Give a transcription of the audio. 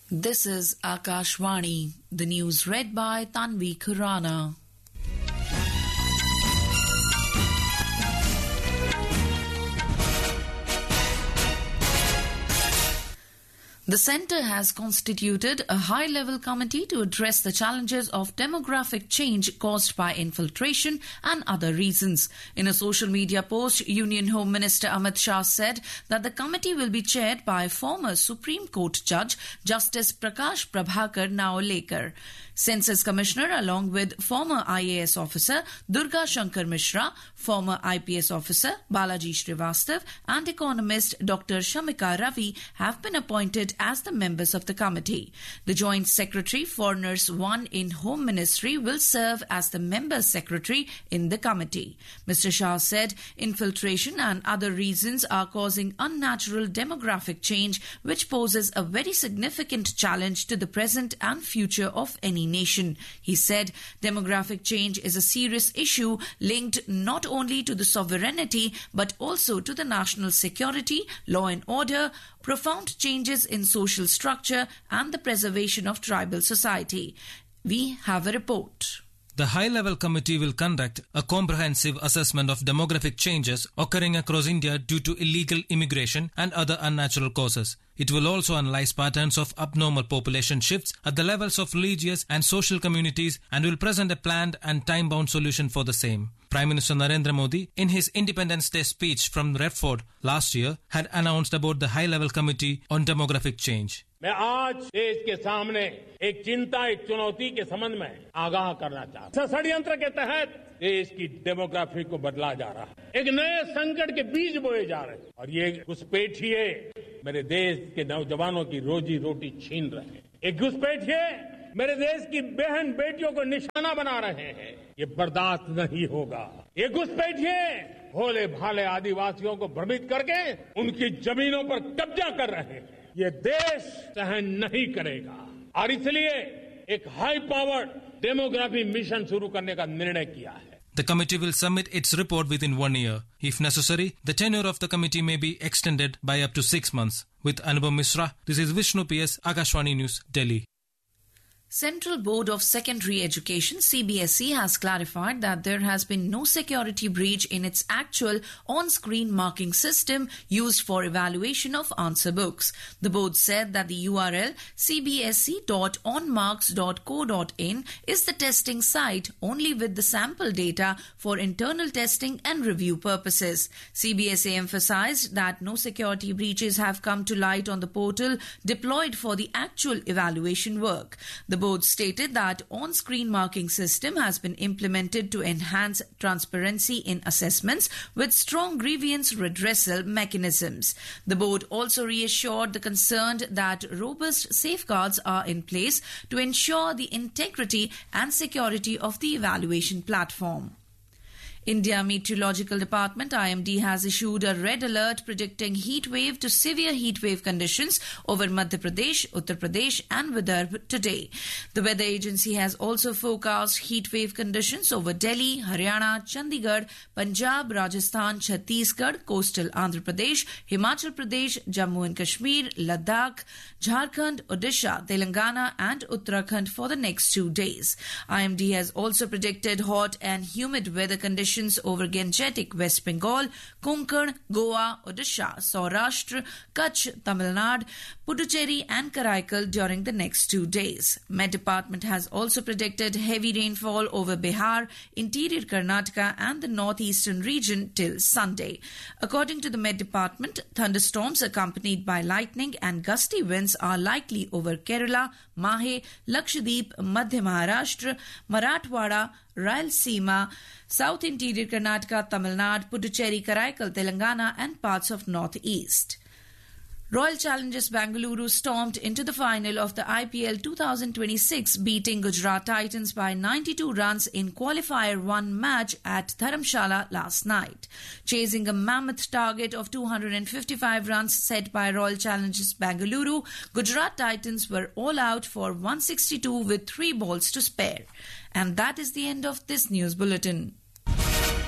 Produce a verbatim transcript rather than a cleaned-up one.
This is Akashvani, the news read by Tanvi Khurana. The centre has constituted a high-level committee to address the challenges of demographic change caused by infiltration and other reasons. In a social media post, Union Home Minister Amit Shah said that the committee will be chaired by former Supreme Court Judge Justice Prakash Prabhakar Naolekar. Census Commissioner, along with former I A S officer Durga Shankar Mishra, former I P S officer Balaji Srivastav and economist Doctor Shamika Ravi have been appointed as the members of the committee. The Joint Secretary, Foreigners one in Home Ministry, will serve as the member secretary in the committee. Mister Shah said infiltration and other reasons are causing unnatural demographic change, which poses a very significant challenge to the present and future of any nation. He said demographic change is a serious issue linked not only to the sovereignty but also to the national security, law and order, profound changes in social structure and the preservation of tribal society. We have a report. The high-level committee will conduct a comprehensive assessment of demographic changes occurring across India due to illegal immigration and other unnatural causes. It will also analyse patterns of abnormal population shifts at the levels of religious and social communities and will present a planned and time-bound solution for the same. Prime Minister Narendra Modi, in his Independence Day speech from Redford last year, had announced about the high-level committee on demographic change. मैं आज देश के सामने एक चिंता, एक चुनौती के संबंध में आगाह करना चाहता हूं। षड्यंत्र के तहत देश की डेमोग्राफी को बदला जा रहा है। एक नए संकट के बीज बोए जा रहे हैं और ये घुसपैठिए मेरे देश के नौजवानों की रोजी रोटी छीन रहे हैं। एक घुसपैठिए मेरे देश की बहन बेटियों को निशाना बना रहे हैं। ये बर्दाश्त नहीं होगा। ये घुसपैठिए भोले भाले आदिवासियों को भ्रमित करके उनकी जमीनों पर कब्जा कर रहे हैं। ये देश सहन नहीं करेगा और इसलिए एक हाई पावर्ड डेमोग्राफी मिशन शुरू करने का निर्णय किया है। The committee will submit its report within one year. If necessary, the tenure of the committee may be extended by up to six months. With Anubhav Misra, this is Vishnu P S, Akashvani News, Delhi. Central Board of Secondary Education C B S E has clarified that there has been no security breach in its actual on-screen marking system used for evaluation of answer books. The board said that the U R L c b s e dot on marks dot co dot in is the testing site only with the sample data for internal testing and review purposes. C B S E emphasized that no security breaches have come to light on the portal deployed for the actual evaluation work. The The board stated that on-screen marking system has been implemented to enhance transparency in assessments with strong grievance redressal mechanisms. The board also reassured the concerned that robust safeguards are in place to ensure the integrity and security of the evaluation platform. India Meteorological Department I M D has issued a red alert predicting heat wave to severe heat wave conditions over Madhya Pradesh, Uttar Pradesh and Vidarbha today. The weather agency has also forecast heat wave conditions over Delhi, Haryana, Chandigarh, Punjab, Rajasthan, Chhattisgarh, coastal Andhra Pradesh, Himachal Pradesh, Jammu and Kashmir, Ladakh, Jharkhand, Odisha, Telangana and Uttarakhand for the next two days. I M D has also predicted hot and humid weather conditions over Gangetic West Bengal, Konkan, Goa, Odisha, Saurashtra, Kutch, Tamil Nadu, Puducherry and Karaikal during the next two days. Met Department has also predicted heavy rainfall over Bihar, interior Karnataka and the northeastern region till Sunday. According to the Met Department, thunderstorms accompanied by lightning and gusty winds are likely over Kerala, Mahe, Lakshadweep, Madhya Maharashtra, Marathwada, Rayalaseema, South Interior Karnataka, Tamil Nadu, Puducherry, Karaikal, Telangana and parts of Northeast. Royal Challengers Bengaluru stormed into the final of the I P L twenty twenty-six, beating Gujarat Titans by ninety-two runs in Qualifier one match at Dharamshala last night. Chasing a mammoth target of two hundred fifty-five runs set by Royal Challengers Bengaluru, Gujarat Titans were all out for one sixty-two with three balls to spare. And that is the end of this news bulletin.